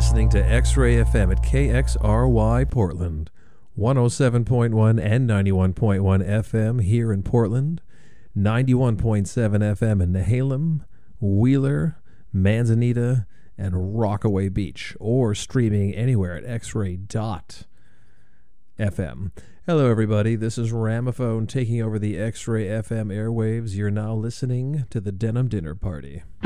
listening to X-Ray FM at KXRY Portland, 107.1 and 91.1 FM here in Portland, 91.7 FM in Nehalem, Wheeler, Manzanita, and Rockaway Beach, or streaming anywhere at xray.fm. Hello, everybody. This is Ramophone taking over the X-Ray FM airwaves. You're now listening to the Denim Dinner Party.